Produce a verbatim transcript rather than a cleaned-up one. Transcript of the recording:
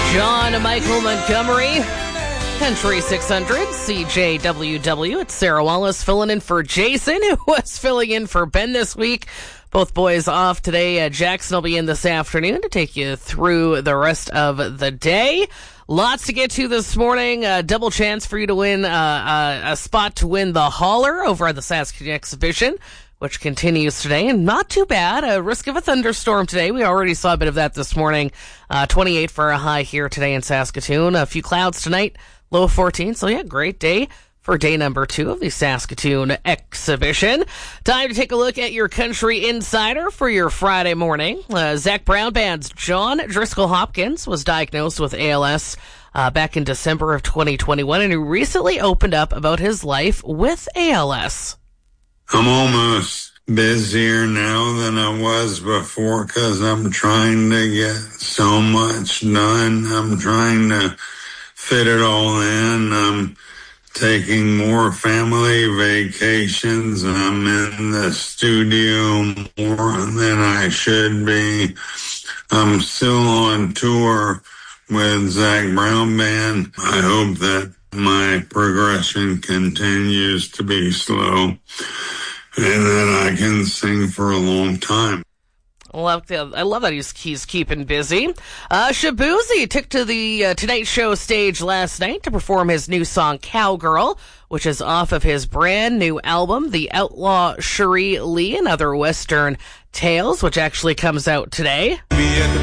John Michael Montgomery, Country six hundred, C J W W. It's Sarah Wallace filling in for Jason, who was filling in for Ben this week. Both boys off today. Uh, Jackson will be in this afternoon to take you through the rest of the day. Lots to get to this morning. Uh, double chance for you to win uh, uh, a spot to win the hauler over at the Saskatoon Exhibition, which continues today, and not too bad. A risk of a thunderstorm today. We already saw a bit of that this morning. Uh, twenty-eight for a high here today in Saskatoon. A few clouds tonight, low fourteen. So yeah, great day for day number two of the Saskatoon Exhibition. Time to take a look at your Country Insider for your Friday morning. Uh, Zac Brown Band's John Driscoll Hopkins was diagnosed with A L S uh, back in December of twenty twenty-one, and he recently opened up about his life with A L S. I'm almost busier now than I was before because I'm trying to get so much done. I'm trying to fit it all in. I'm taking more family vacations. I'm in the studio more than I should be. I'm still on tour with Zac Brown Band. I hope that my progression continues to be slow and that I can sing for a long time. I love, the, I love that he's, he's keeping busy. Uh, Shaboozey took to the uh, Tonight Show stage last night to perform his new song, Cowgirl, which is off of his brand new album, The Outlaw Cherie Lee and Other Western Tales, which actually comes out today.